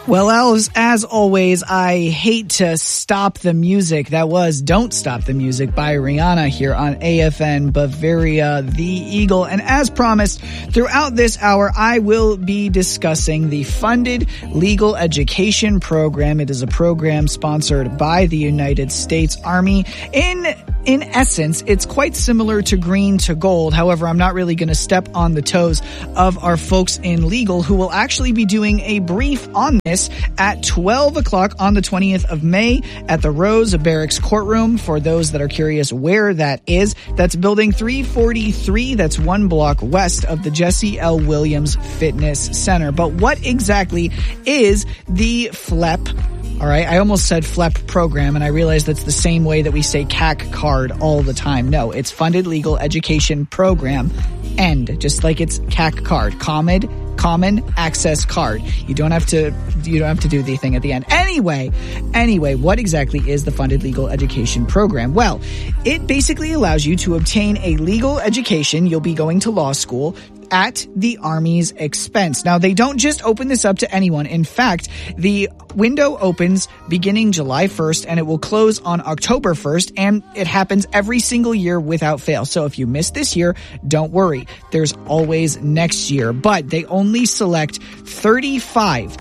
Well, as always, I hate to stop the music. That was Don't Stop the Music by Rihanna here on AFN Bavaria, the Eagle. And as promised, throughout this hour, I will be discussing the Funded Legal Education Program. It is a program sponsored by the United States Army. In essence, it's quite similar to Green to Gold. However, I'm not really going to step on the toes of our folks in legal who will actually be doing a brief on this at 12 o'clock on the 20th of May at the Rose Barracks Courtroom. For those that are curious where that is, that's building 343. That's one block west of the Jesse L. Williams Fitness Center. But what exactly is the FLEP? All right, I almost said FLEP program, and I realize that's the same way that we say CAC card all the time. No, it's Funded Legal Education Program, END, just like it's CAC card, Common Access Card. You don't have to do the thing at the end. Anyway, what exactly is the Funded Legal Education Program? Well, it basically allows you to obtain a legal education. You'll be going to law school at the Army's expense. Now, they don't just open this up to anyone. In fact, the window opens beginning July 1st and it will close on October 1st, and it happens every single year without fail. So if you miss this year, don't worry. There's always next year. But they only select 35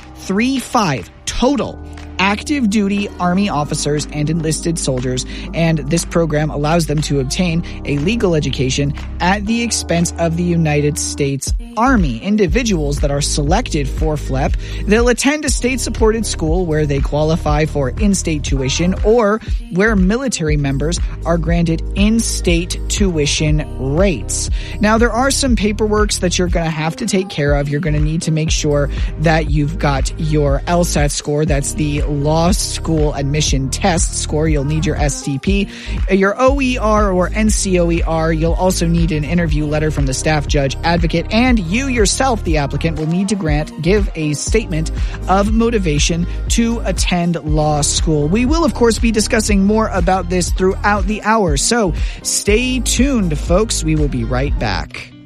total active duty Army officers and enlisted soldiers, and this program allows them to obtain a legal education at the expense of the United States Army. Individuals that are selected for FLEP, they'll attend a state-supported school where they qualify for in-state tuition, or where military members are granted in-state tuition rates. Now, there are some paperworks that you're going to have to take care of. You're going to need to make sure that you've got your LSAT score. That's the Law School Admission Test score. You'll need your STP, your OER or NCOER. You'll also need an interview letter from the staff judge advocate, and you yourself, the applicant, will need to give a statement of motivation to attend law school. We will, of course, be discussing more about this throughout the hour, so stay tuned, folks. We will be right back.